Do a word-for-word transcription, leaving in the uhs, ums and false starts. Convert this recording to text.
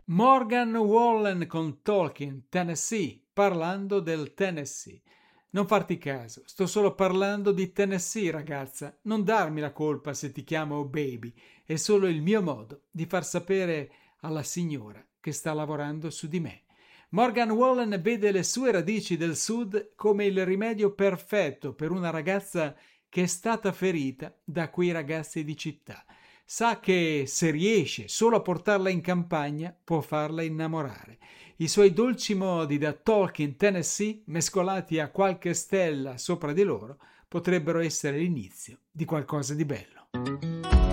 Morgan Wallen con Tolkien, Tennessee, parlando del Tennessee. Non farti caso, sto solo parlando di Tennessee, ragazza. Non darmi la colpa se ti chiamo baby. È solo il mio modo di far sapere alla signora che sta lavorando su di me. Morgan Wallen vede le sue radici del sud come il rimedio perfetto per una ragazza che è stata ferita da quei ragazzi di città. Sa che se riesce solo a portarla in campagna può farla innamorare. I suoi dolci modi da Tolkien, Tennessee, mescolati a qualche stella sopra di loro, potrebbero essere l'inizio di qualcosa di bello.